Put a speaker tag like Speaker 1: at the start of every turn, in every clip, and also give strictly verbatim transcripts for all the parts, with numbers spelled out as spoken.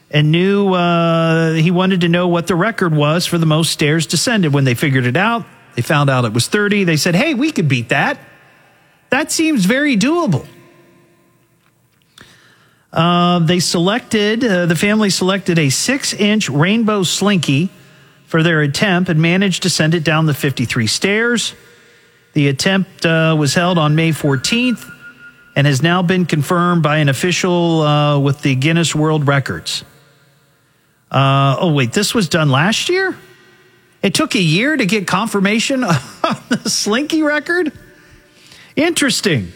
Speaker 1: and knew uh, he wanted to know what the record was for the most stairs descended. When they figured it out, they found out it was thirty. They said, hey, we could beat that. That seems very doable. Uh, they selected, uh, the family selected a six-inch rainbow slinky for their attempt and managed to send it down the fifty-three stairs. The attempt uh, was held on May fourteenth and has now been confirmed by an official uh, with the Guinness World Records. Uh, oh, wait, this was done last year? It took a year to get confirmation on the slinky record? Interesting.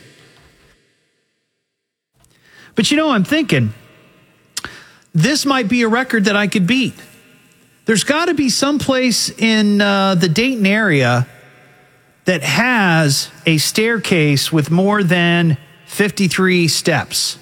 Speaker 1: But you know, I'm thinking, this might be a record that I could beat. There's got to be some place in uh, the Dayton area that has a staircase with more than fifty-three steps.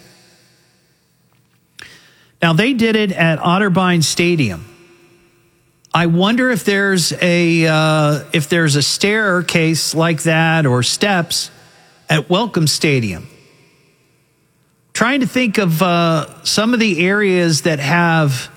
Speaker 1: Now, they did it at Otterbein Stadium. I wonder if there's a uh, if there's a staircase like that or steps at Welcome Stadium. Trying to think of uh, some of the areas that have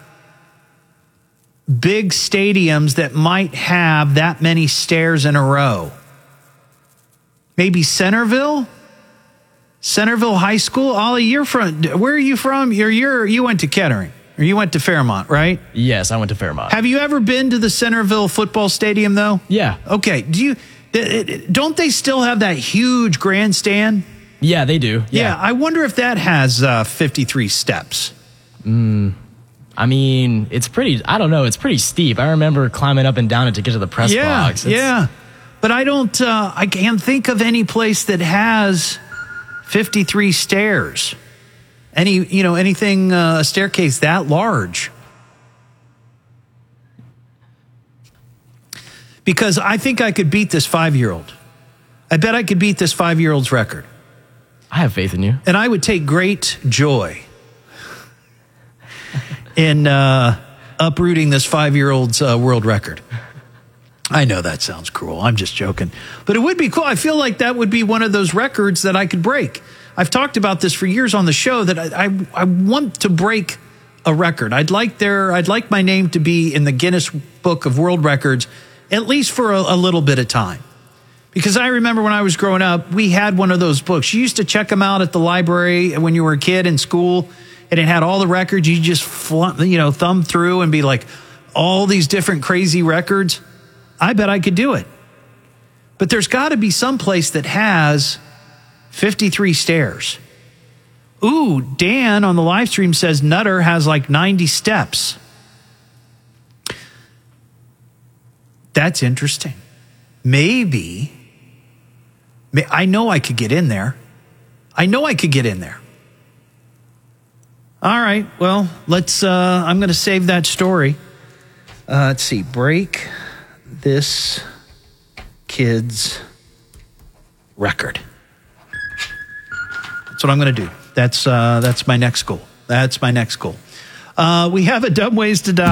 Speaker 1: big stadiums that might have that many stairs in a row. Maybe Centerville? Centerville High School? Ollie, you're from, where are you from? You're, you're, you went to Kettering, or you went to Fairmont, right?
Speaker 2: Yes, I went to Fairmont.
Speaker 1: Have you ever been to the Centerville football stadium, though?
Speaker 2: Yeah.
Speaker 1: Okay. Do you, don't they still have that huge grandstand?
Speaker 2: Yeah, they do.
Speaker 1: Yeah.
Speaker 2: yeah
Speaker 1: I wonder if that has uh, fifty-three steps.
Speaker 2: Mm, I mean, it's pretty, I don't know, it's pretty steep. I remember climbing up and down it to get to the press
Speaker 1: yeah,
Speaker 2: box. It's,
Speaker 1: yeah. But I don't, uh, I can't think of any place that has fifty-three stairs. Any, you know, anything, uh, a staircase that large. Because I think I could beat this five-year-old. I bet I could beat this five-year-old's record.
Speaker 2: I have faith in you.
Speaker 1: And I would take great joy in uh, uprooting this five-year-old's uh, world record. I know that sounds cruel. I'm just joking. But it would be cool. I feel like that would be one of those records that I could break. I've talked about this for years on the show that I, I, I want to break a record. I'd like there. I'd like my name to be in the Guinness Book of World Records, at least for a, a little bit of time. Because I remember when I was growing up, we had one of those books. You used to check them out at the library when you were a kid in school, and it had all the records. You just flum, you know, thumb through and be like, all these different crazy records. I bet I could do it. But there's got to be some place that has fifty-three stairs. Ooh, Dan on the live stream says Nutter has like ninety steps. That's interesting. Maybe, I know I could get in there. I know I could get in there. All right, well, let's, uh, I'm going to save that story. Uh, let's see, break this kid's record. That's what I'm going to do. That's, uh, that's my next goal. That's my next goal. Uh, we have a Dumb Ways to Die.